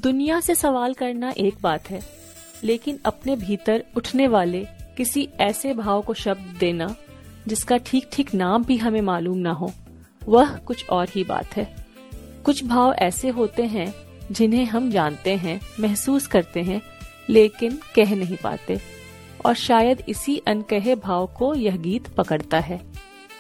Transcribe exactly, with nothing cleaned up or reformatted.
दुनिया से सवाल करना एक बात है, लेकिन अपने भीतर उठने वाले किसी ऐसे भाव को शब्द देना जिसका ठीक ठीक नाम भी हमें मालूम ना हो, वह कुछ और ही बात है। कुछ भाव ऐसे होते हैं जिन्हें हम जानते हैं, महसूस करते हैं, लेकिन कह नहीं पाते, और शायद इसी अनकहे भाव को यह गीत पकड़ता है।